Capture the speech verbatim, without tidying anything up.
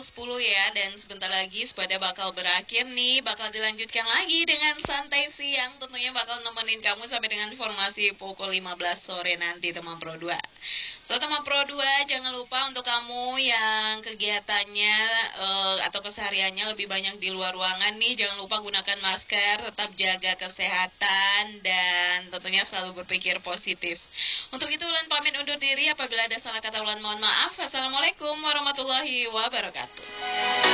sepuluh ya, dan sebentar lagi sepeda bakal berakhir nih, bakal dilanjutkan lagi dengan santai siang, tentunya bakal nemenin kamu sampai dengan informasi pukul lima belas sore nanti teman Pro dua. So teman Pro dua, jangan lupa untuk kamu yang kegiatannya uh, atau kesehariannya lebih banyak di luar ruangan nih, jangan lupa gunakan masker, tetap jaga kesehatan, dan tentunya selalu berpikir positif. Untuk itu Ulan pamit undur diri, apabila ada salah kata Ulan mohon maaf. Assalamualaikum warahmatullahi wabarakatuh.